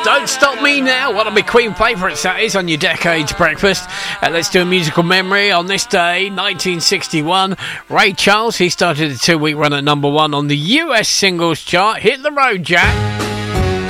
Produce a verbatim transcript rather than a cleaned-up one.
Don't Stop Me Now. One of my Queen favourites, that is, on your Decades Breakfast. Uh, let's do a musical memory. On this day, nineteen sixty-one, Ray Charles, he started a two-week run at number one on the U S singles chart. Hit the road, Jack.